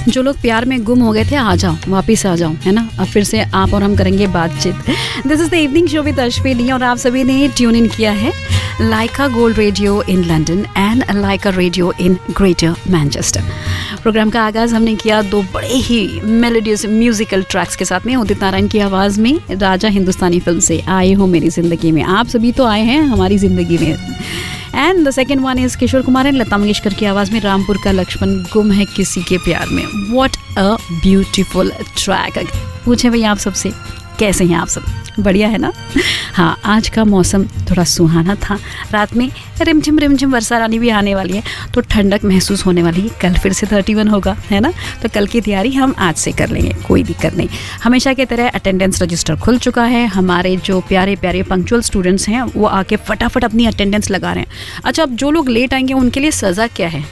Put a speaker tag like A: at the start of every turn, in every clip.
A: जो लोग प्यार में गुम हो गए थे, आ जाओ, वापस आ जाओ, है ना। अब फिर से आप और हम करेंगे बातचीत। This is the evening show with Ashwini और आप सभी ने ट्यून इन किया है लाइका gold radio in London and Lyca radio in greater Manchester. Programme का आगाज हमने किया दो बड़े ही मेलोडियस म्यूजिकल ट्रैक्स के साथ में, उदित नारायण की आवाज़ में राजा हिंदुस्तानी फिल्म से आए हो मेरी ज़िंदगी में। आप सभी तो आए हैं हमारी ज़िंदगी में। And the second one is Kishore Kumar and Lata Mangeshkar की आवाज़ में रामपुर का लक्ष्मण गुम है किसी के प्यार में। What a beautiful track. पूछे भैया आप सबसे कैसे हैं आप सब? बढ़िया है ना। हाँ, आज का मौसम थोड़ा सुहाना था। रात में रिमझिम वर्षा रानी भी आने वाली है, तो ठंडक महसूस होने वाली है। कल फिर से 31 होगा, है ना। तो कल की तैयारी हम आज से कर लेंगे, कोई दिक्कत नहीं। हमेशा की तरह अटेंडेंस रजिस्टर खुल चुका है। हमारे जो प्यारे प्यारे पंक्चुअल स्टूडेंट्स हैं वो आके फटाफट अपनी अटेंडेंस लगा रहे हैं। अच्छा, अब जो लोग लेट आएंगे उनके लिए सज़ा क्या है?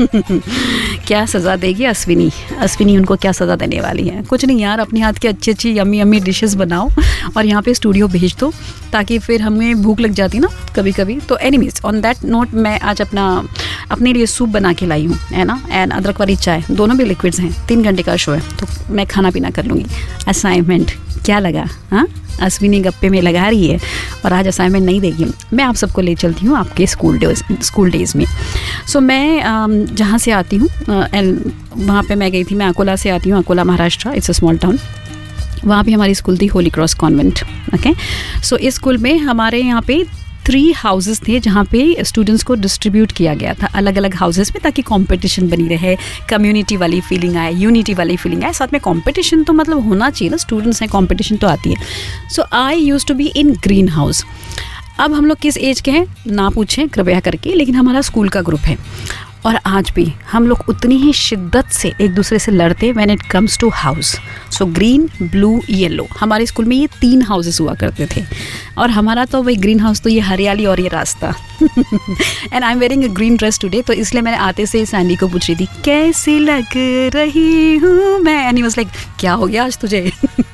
A: क्या सज़ा देगी अश्विनी? अश्विनी उनको क्या सज़ा देने वाली है? कुछ नहीं यार, अपने हाथ की अच्छी अच्छी यम्मी यम्मी डिशेस बनाओ और यहाँ पे स्टूडियो भेज दो, ताकि फिर हमें भूख लग जाती ना कभी कभी। तो एनीवेज ऑन दैट नोट, मैं आज अपने लिए सूप बना के लाई हूँ, है ना, एंड अदरक वाली चाय, दोनों भी लिक्विड्स हैं। 3 घंटे का शो है तो मैं खाना पीना कर लूँगी। असाइनमेंट क्या लगा? हाँ, अश्विनी गप्पे में लगा रही है और आज असाइनमेंट नहीं देगी। मैं आप सबको ले चलती हूँ आपके स्कूल डेज़ में। सो मैं जहाँ से आती हूँ वहाँ पे मैं गई थी। मैं अकोला से आती हूँ, Akola Maharashtra, it's a small town. वहाँ पे हमारी स्कूल थी होली क्रॉस कॉन्वेंट। ओके, सो इस स्कूल में हमारे यहाँ पे 3 हाउसेस थे जहाँ पे स्टूडेंट्स को डिस्ट्रीब्यूट किया गया था अलग अलग हाउसेस में, ताकि कंपटीशन बनी रहे, कम्युनिटी वाली फीलिंग आए, यूनिटी वाली फीलिंग आए। साथ में कंपटीशन तो मतलब होना चाहिए ना, स्टूडेंट्स हैं, कंपटीशन तो आती है। सो I used to be in green house. अब हम लोग किस एज के हैं ना पूछें कृपया करके, लेकिन हमारा स्कूल का ग्रुप है और आज भी हम लोग उतनी ही शिद्दत से एक दूसरे से लड़ते when it comes to house. So green, blue, yellow, हमारे स्कूल में ये 3 हाउसेस हुआ करते थे और हमारा तो वही ग्रीन हाउस, तो ये हरियाली और ये रास्ता। And I am wearing a green dress today, तो इसलिए मैंने आते से सैंडी को पूछ रही थी कैसी लग रही हूँ मैं, एंड ही वाज लाइक क्या हो गया आज तुझे?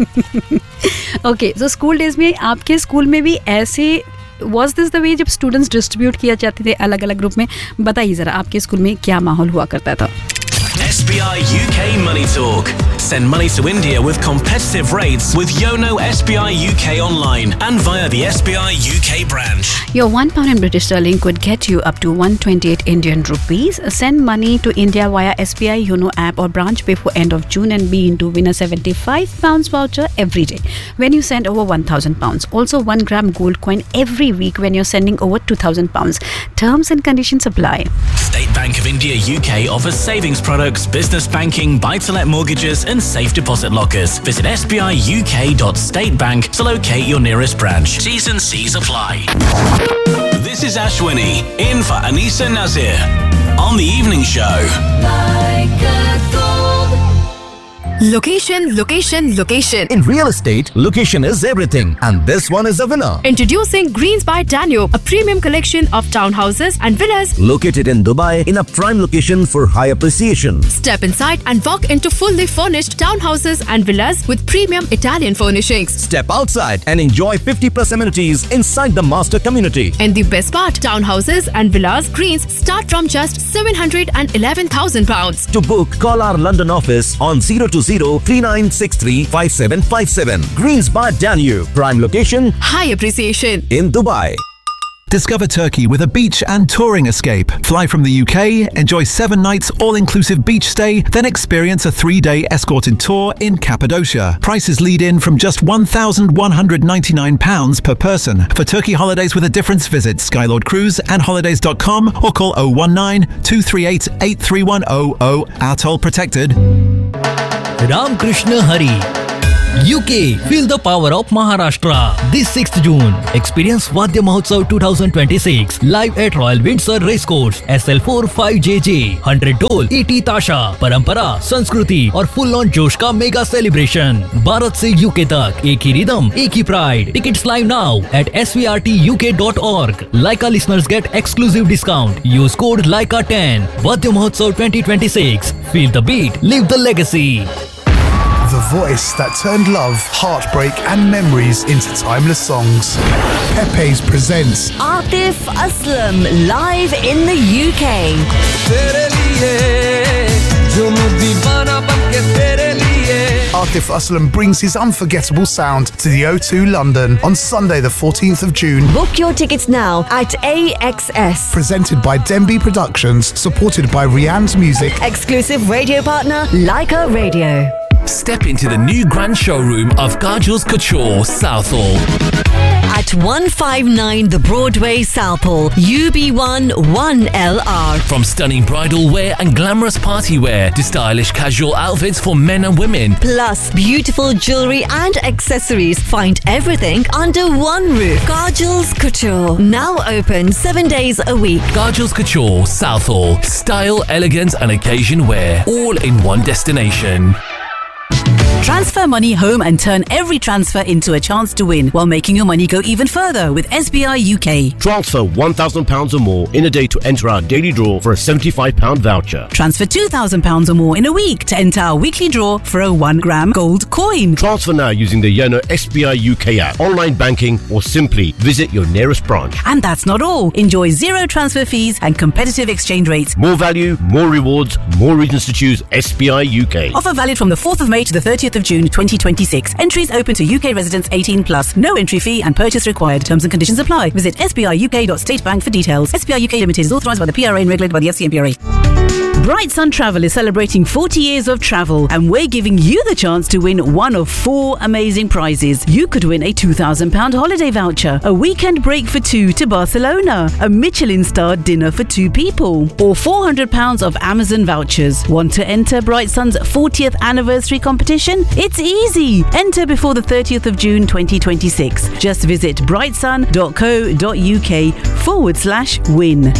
A: ओके, सो स्कूल डेज में आपके स्कूल में भी ऐसे Was this the way जब स्टूडेंट्स डिस्ट्रीब्यूट किया जाते थे अलग अलग ग्रुप में? बताइए ज़रा आपके स्कूल में क्या माहौल हुआ करता था?
B: SBI UK Money Talk. Send money to India with competitive rates with Yono SBI UK online and via the SBI UK branch.
A: Your £1 in British sterling could get you up to 128 Indian rupees. Send money to India via SBI Yono app or branch before end of June and be in to win a £75 voucher every day when you send over £1,000. Also 1 gram gold coin every week when you're sending over £2,000. Terms and conditions apply.
B: State Bank of India UK offers savings products, business banking, buy-to-let mortgages and safe deposit lockers. Visit sbiuk.statebank to locate your nearest branch. T's and C's apply. This is Ashwini, in for Anisa Nazir on the evening show.
C: Location, location, location.
D: In real estate, location is everything. And this one is a winner.
C: Introducing Greens by Danube, a premium collection of townhouses and villas
D: Located in Dubai in a prime location for high appreciation.
C: Step inside and walk into fully furnished townhouses and villas with premium Italian furnishings.
D: Step outside and enjoy 50+ amenities inside the master community.
C: And the best part, townhouses and villas Greens start from just £711,000.
D: To book, call our London office on 020-3963-5757. Greens by Danube. Prime location
C: High appreciation
D: in Dubai.
E: Discover Turkey with a beach and touring escape. Fly from the UK, enjoy 7 nights all-inclusive beach stay, then experience a 3-day escorted tour in Cappadocia. Prices lead in from just £1,199 per person. For Turkey holidays with a difference, visit Skylord Cruise and holidays.com or call 019 238 83100. Our toll protected.
F: Ramkrishna Hari. UK, feel the power of Maharashtra. This 6th June, experience Vadya Mahotsav 2026 live at Royal Windsor Racecourse. SL4 5JJ, 100 ढोल, 80 ताशा, परंपरा, संस्कृति और full on जोश का mega celebration. Bharat से UK तक एक ही रिदम, एक ही pride. Tickets live now at svrtuk.org. Laika listeners get exclusive discount. Use code LAIKA10. Vadya Mahotsav 2026. Feel the beat, live the legacy.
G: The voice that turned love, heartbreak and memories into timeless songs. Pepe's presents
H: Atif Aslam live in the UK.
G: Atif Aslam brings his unforgettable sound to the O2 London on Sunday the 14th of June.
H: Book your tickets now at AXS.
G: Presented by Denby Productions, supported by Rianne's Music.
H: Exclusive radio partner, Leica Radio.
B: Step into the new grand showroom of Kajal's Couture, Southall.
H: At 159 The Broadway, Southall, UB1 1LR.
B: From stunning bridal wear and glamorous party wear to stylish casual outfits for men and women.
H: Plus beautiful jewellery and accessories. Find everything under one roof. Kajal's Couture. Now open 7 days a week.
B: Kajal's Couture, Southall. Style, elegance and occasion wear. All in one destination.
I: Transfer money home and turn every transfer into a chance to win while making your money go even further with SBI UK.
J: Transfer £1,000 or more in a day to enter our daily draw for a £75 voucher.
I: Transfer £2,000 or more in a week to enter our weekly draw for a 1 gram gold coin.
J: Transfer now using the Yono SBI UK app, online banking, or simply visit your nearest branch.
I: And that's not all. Enjoy zero transfer fees and competitive exchange rates.
J: More value, more rewards, more reasons to choose SBI UK.
I: Offer valid from the 4th of May to the 30th of June 2026. Entries open to UK residents 18+. No entry fee and purchase required. Terms and conditions apply. Visit sbiuk.statebank for details. SBI UK Limited is authorised by the PRA and regulated by the FCMPRA. Bright Sun Travel is celebrating 40 years of travel, and we're giving you the chance to win one of 4 amazing prizes. You could win a £2,000 holiday voucher, a weekend break for 2 to Barcelona, a Michelin-starred dinner for 2 people, or £400 of Amazon vouchers. Want to enter Bright Sun's 40th anniversary competition? It's easy. Enter before the 30th of June 2026. Just visit brightsun.co.uk/win.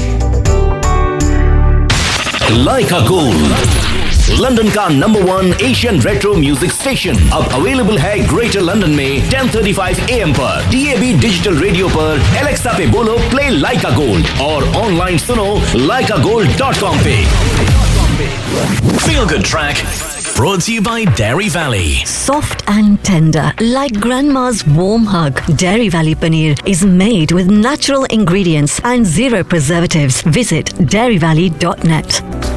B: Leica Gold, London का number 1 Asian retro music station अब available है greater London में 10:35 AM पर DAB digital radio पर Alexa पे बोलो play लाइका gold और online सुनो laikagold.com पे. Feel Good Track brought to you by Dairy Valley.
H: Soft and tender, like grandma's warm hug. Dairy Valley Paneer is made with natural ingredients and zero preservatives. Visit dairyvalley.net.